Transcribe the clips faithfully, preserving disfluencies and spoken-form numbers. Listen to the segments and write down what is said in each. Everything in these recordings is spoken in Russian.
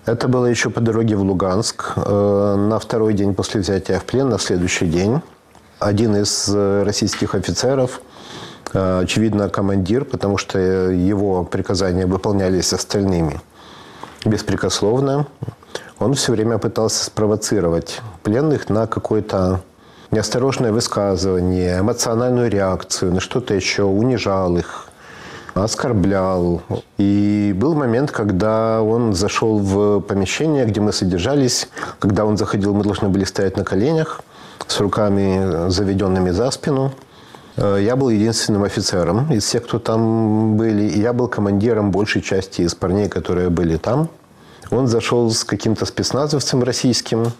Это было еще по дороге в Луганск. На второй день после взятия в плен, на следующий день, один из российских офицеров, очевидно, командир, потому что его приказания выполнялись остальными беспрекословно, он все время пытался спровоцировать пленных на какое-то неосторожное высказывание, эмоциональную реакцию, на что-то еще, унижал их, оскорблял. И был момент, когда он зашел в помещение, где мы содержались. Когда он заходил, мы должны были стоять на коленях с руками заведенными за спину. Я был единственным офицером из всех, кто там были. И я был командиром большей части из парней, которые были там. Он зашел с каким-то спецназовцем российским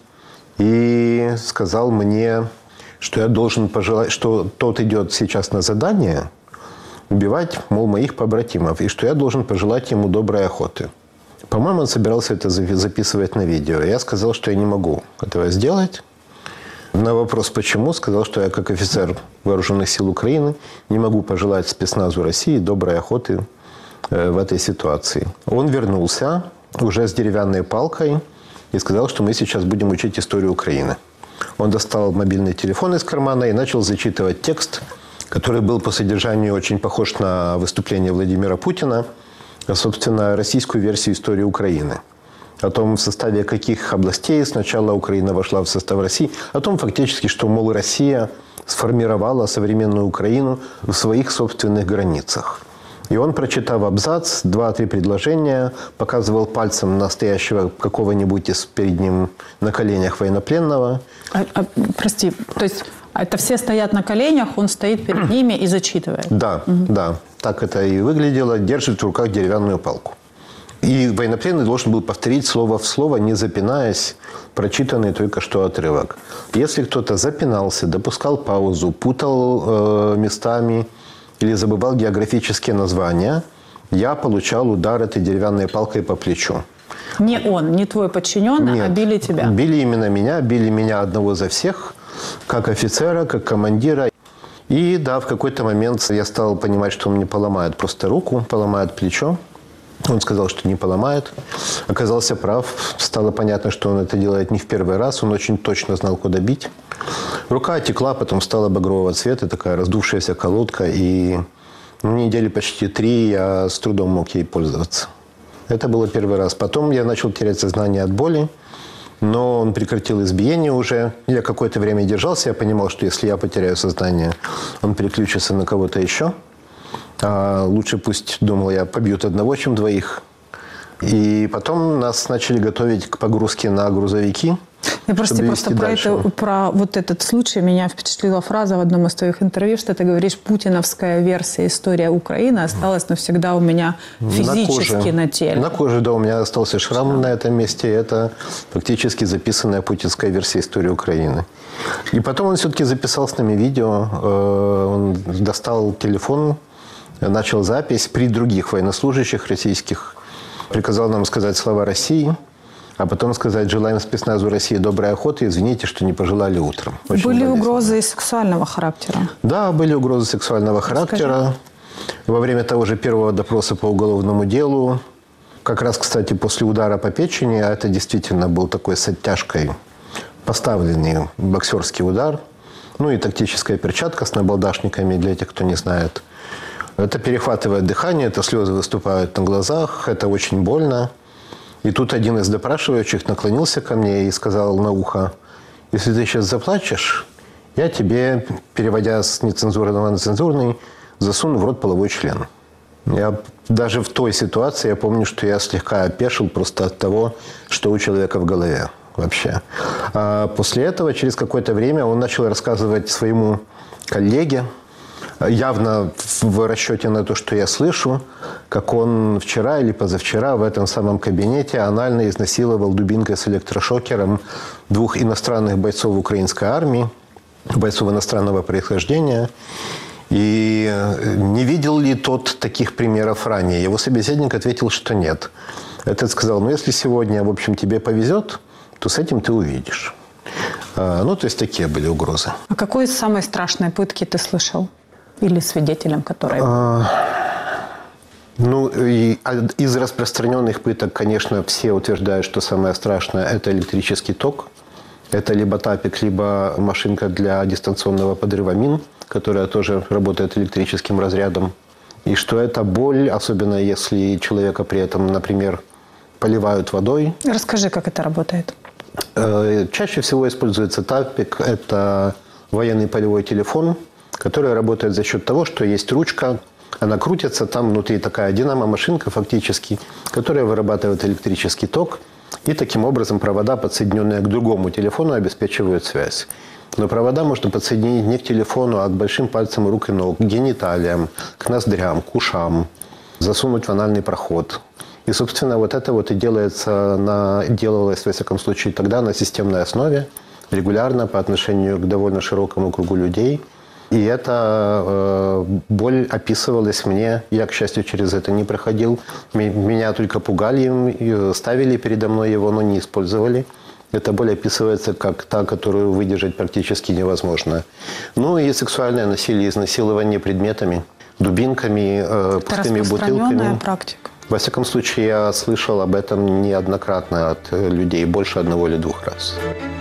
и сказал мне, что я должен пожелать, что тот идет сейчас на задание убивать, мол, моих побратимов, и что я должен пожелать ему доброй охоты. По-моему, он собирался это записывать на видео. Я сказал, что я не могу этого сделать. На вопрос «почему?» сказал, что я, как офицер Вооруженных сил Украины, не могу пожелать спецназу России доброй охоты в этой ситуации. Он вернулся уже с деревянной палкой и сказал, что мы сейчас будем учить историю Украины. Он достал мобильный телефон из кармана и начал зачитывать текст, который был по содержанию очень похож на выступление Владимира Путина, а, собственно, российскую версию истории Украины. О том, в составе каких областей сначала Украина вошла в состав России. О том, фактически, что, мол, Россия сформировала современную Украину в своих собственных границах. И он, прочитав абзац, два-три предложения, показывал пальцем настоящего какого-нибудь из перед ним на коленях военнопленного. А, а, прости, то есть это все стоят на коленях, он стоит перед ними и зачитывает? Да, угу. да. Так это и выглядело. Держит в руках деревянную палку. И военнопленный должен был повторить слово в слово, не запинаясь, прочитанный только что отрывок. Если кто-то запинался, допускал паузу, путал э, местами или забывал географические названия, я получал удар этой деревянной палкой по плечу. Не он, не твой подчиненный, Нет, а били тебя? Били именно меня, били меня одного за всех, как офицера, как командира. И да, в какой-то момент я стал понимать, что он мне поломает просто руку, поломает плечо. Он сказал, что не поломает. Оказался прав. Стало понятно, что он это делает не в первый раз. Он очень точно знал, куда бить. Рука отекла, потом стала багрового цвета, такая раздувшаяся колодка. И ну, недели почти три я с трудом мог ей пользоваться. Это было первый раз. Потом я начал терять сознание от боли. Но он прекратил избиение уже. Я какое-то время держался. Я понимал, что если я потеряю сознание, он переключится на кого-то еще. А лучше пусть, думал я, побьют одного, чем двоих. И потом нас начали готовить к погрузке на грузовики. Я просто, просто про, это, про вот этот случай меня впечатлила фраза в одном из твоих интервью, что ты говоришь, путиновская версия «История Украины» осталась навсегда у меня физически на, коже. на теле. На коже, да, у меня остался шрам, шрам. на этом месте. Это фактически записанная путинская версия «Истории Украины». И потом он все-таки записал с нами видео. Он достал телефон, начал запись при других военнослужащих российских. Приказал нам сказать слова России, а потом сказать «желаем спецназу России доброй охоты, извините, что не пожелали утром». Очень были болезненно. Угрозы сексуального характера? Да, были угрозы сексуального характера. Скажи. Во время того же первого допроса по уголовному делу, как раз, кстати, после удара по печени, а это действительно был такой с оттяжкой поставленный боксерский удар, ну и тактическая перчатка с набалдашниками, для тех, кто не знает. Это перехватывает дыхание, это слезы выступают на глазах, это очень больно. И тут один из допрашивающих наклонился ко мне и сказал на ухо: если ты сейчас заплачешь, я тебе, переводя с нецензурного на цензурный, засуну в рот половой член. Я даже в той ситуации, я помню, что я слегка опешил просто от того, что у человека в голове вообще. А после этого, через какое-то время, он начал рассказывать своему коллеге, явно в расчете на то, что я слышу, как он вчера или позавчера в этом самом кабинете анально изнасиловал дубинкой с электрошокером двух иностранных бойцов украинской армии, бойцов иностранного происхождения. И не видел ли тот таких примеров ранее? Его собеседник ответил, что нет. Этот сказал: ну, если сегодня, в общем, тебе повезет, то с этим ты увидишь. Ну, то есть такие были угрозы. А какой из самой страшной пытки ты слышал? Или свидетелем, который... Ну, и из распространенных пыток, конечно, все утверждают, что самое страшное – это электрический ток. Это либо тапик, либо машинка для дистанционного подрыва мин, которая тоже работает электрическим разрядом. И что это боль, особенно если человека при этом, например, поливают водой. Расскажи, как это работает. Чаще всего используется тапик. Это военный полевой телефон, который работает за счет того, что есть ручка. Она крутится, там внутри такая динамо-машинка фактически, которая вырабатывает электрический ток. И таким образом провода, подсоединенные к другому телефону, обеспечивают связь. Но провода можно подсоединить не к телефону, а к большим пальцам рук и ног, к гениталиям, к ноздрям, к ушам, засунуть в анальный проход. И, собственно, вот это вот и делается на, делалось, во всяком случае, тогда на системной основе, регулярно по отношению к довольно широкому кругу людей. И эта э, боль описывалась мне. Я, к счастью, через это не проходил. Меня только пугали, ставили передо мной его, но не использовали. Эта боль описывается как та, которую выдержать практически невозможно. Ну и сексуальное насилие, изнасилование предметами, дубинками, э, пустыми бутылками. Практика. Во всяком случае, я слышал об этом неоднократно от людей, больше одного или двух раз.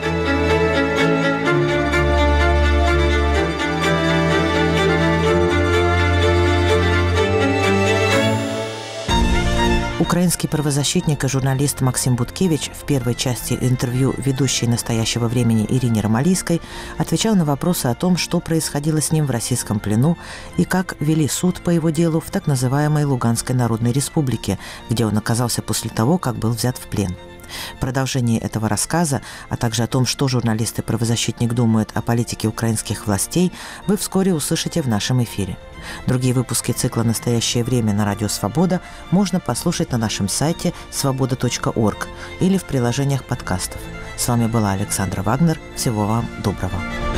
Украинский правозащитник и журналист Максим Буткевич в первой части интервью ведущей «Настоящего времени» Ирине Ромалийской отвечал на вопросы о том, что происходило с ним в российском плену и как вели суд по его делу в так называемой Луганской Народной Республике, где он оказался после того, как был взят в плен. Продолжение этого рассказа, а также о том, что журналист и правозащитник думают о политике украинских властей, вы вскоре услышите в нашем эфире. Другие выпуски цикла «Настоящее время» на Радио Свобода можно послушать на нашем сайте свобода точка орг или в приложениях подкастов. С вами была Александра Вагнер. Всего вам доброго.